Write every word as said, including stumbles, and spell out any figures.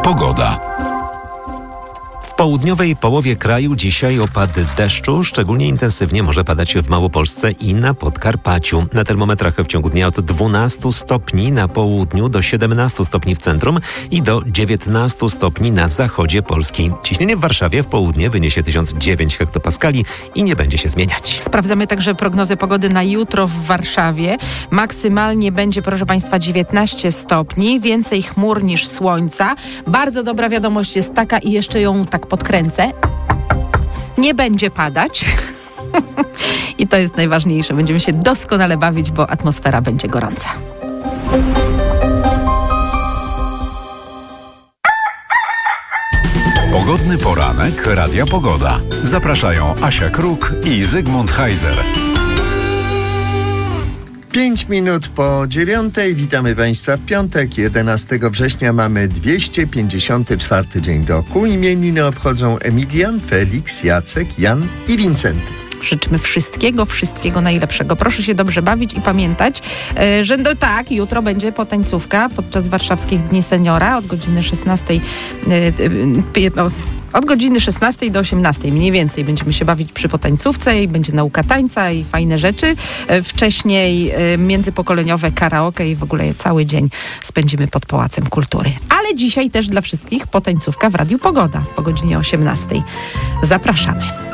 Pogoda. W południowej połowie kraju dzisiaj opady deszczu. Szczególnie intensywnie może padać w Małopolsce i na Podkarpaciu. Na termometrach w ciągu dnia od dwunastu stopni na południu do siedemnastu stopni w centrum i do dziewiętnastu stopni na zachodzie Polski. Ciśnienie w Warszawie w południe wyniesie tysiąc dziewięć hektopaskali i nie będzie się zmieniać. Sprawdzamy także prognozę pogody na jutro w Warszawie. Maksymalnie będzie, proszę Państwa, dziewiętnaście stopni, więcej chmur niż słońca. Bardzo dobra wiadomość jest taka i jeszcze ją tak podkręcę. Nie będzie padać. I to jest najważniejsze. Będziemy się doskonale bawić, bo atmosfera będzie gorąca. Pogodny poranek Radia Pogoda. Zapraszają Asia Kruk i Zygmunt Heiser. Pięć minut po dziewiątej. Witamy Państwa w piątek, jedenastego września. Mamy dwieście pięćdziesiąty czwarty dzień roku. Imieniny obchodzą Emilian, Felix, Jacek, Jan i Wincenty. Życzymy wszystkiego, wszystkiego najlepszego. Proszę się dobrze bawić i pamiętać, że no tak, jutro będzie potańcówka podczas Warszawskich Dni Seniora od godziny szesnastej. Od godziny szesnastej do osiemnastej mniej więcej będziemy się bawić przy potańcówce i będzie nauka tańca i fajne rzeczy. Wcześniej międzypokoleniowe karaoke i w ogóle cały dzień spędzimy pod Pałacem Kultury. Ale dzisiaj też dla wszystkich potańcówka w Radiu Pogoda po godzinie osiemnastej. Zapraszamy.